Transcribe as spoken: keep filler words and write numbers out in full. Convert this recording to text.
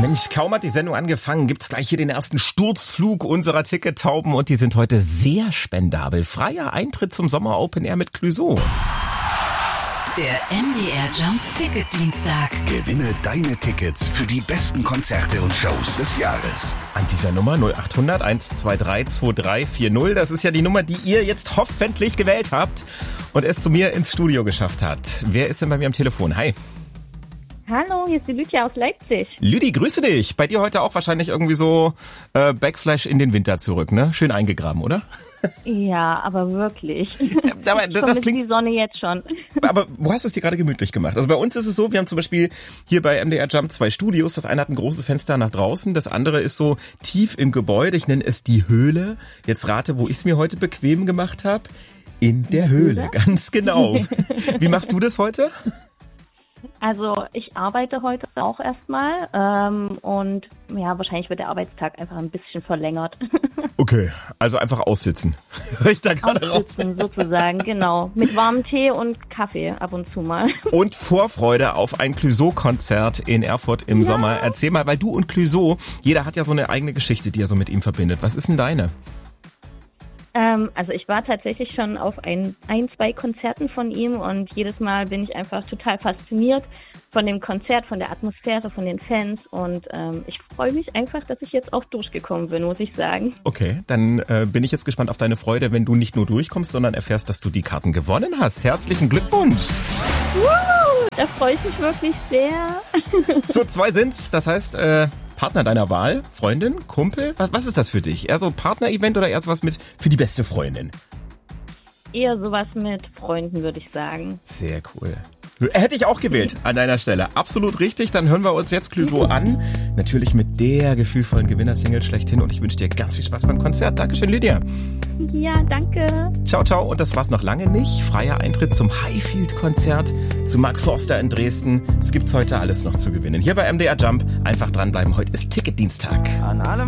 Mensch, kaum hat die Sendung angefangen, gibt's gleich hier den ersten Sturzflug unserer Tickettauben und die sind heute sehr spendabel. Freier Eintritt zum Sommer Open Air mit Clouseau. Der M D R Jump Ticket Dienstag. Gewinne deine Tickets für die besten Konzerte und Shows des Jahres. An dieser Nummer null acht hundert eins zwei drei zwei drei vier null. Das ist ja die Nummer, die ihr jetzt hoffentlich gewählt habt und es zu mir ins Studio geschafft hat. Wer ist denn bei mir am Telefon? Hi. Hallo, hier ist die Lydia aus Leipzig. Lüdi, grüße dich. Bei dir heute auch wahrscheinlich irgendwie so äh, Backflash in den Winter zurück, ne? Schön eingegraben, oder? Ja, aber wirklich. Aber das, das klingt die Sonne jetzt schon. Aber wo hast du es dir gerade gemütlich gemacht? Also bei uns ist es so, wir haben zum Beispiel hier bei M D R Jump zwei Studios. Das eine hat ein großes Fenster nach draußen, das andere ist so tief im Gebäude. Ich nenne es die Höhle. Jetzt rate, wo ich es mir heute bequem gemacht habe. In der Höhle, ganz genau. Wie machst du das heute? Also ich arbeite heute auch erstmal ähm, und ja, wahrscheinlich wird der Arbeitstag einfach ein bisschen verlängert. Okay, also einfach aussitzen. Hör ich da gerade raus? Aussitzen sozusagen, genau. Mit warmem Tee und Kaffee ab und zu mal. Und Vorfreude auf ein Clouseau-Konzert in Erfurt im ja. Sommer. Erzähl mal, weil du und Clouseau, jeder hat ja so eine eigene Geschichte, die er so mit ihm verbindet. Was ist denn deine? Ähm, also ich war tatsächlich schon auf ein, ein, zwei Konzerten von ihm und jedes Mal bin ich einfach total fasziniert von dem Konzert, von der Atmosphäre, von den Fans und ähm, ich freue mich einfach, dass ich jetzt auch durchgekommen bin, muss ich sagen. Okay, dann äh, bin ich jetzt gespannt auf deine Freude, wenn du nicht nur durchkommst, sondern erfährst, dass du die Karten gewonnen hast. Herzlichen Glückwunsch! Woo, da freue ich mich wirklich sehr. So, zwei sind's, das heißt äh, Partner deiner Wahl, Freundin, Kumpel, was, was ist das für dich? Eher so Partner-Event oder eher sowas mit für die beste Freundin? Eher sowas mit Freunden, würde ich sagen. Sehr cool. Hätte ich auch gewählt an deiner Stelle. Absolut richtig. Dann hören wir uns jetzt Clouseau an. Natürlich mit der gefühlvollen Gewinnersingle schlechthin. Und ich wünsche dir ganz viel Spaß beim Konzert. Dankeschön, Lydia. Ja, danke. Ciao, ciao. Und das war's noch lange nicht. Freier Eintritt zum Highfield-Konzert zu Mark Forster in Dresden. Es gibt's heute alles noch zu gewinnen. Hier bei M D R Jump. Einfach dranbleiben. Heute ist Ticketdienstag. An allem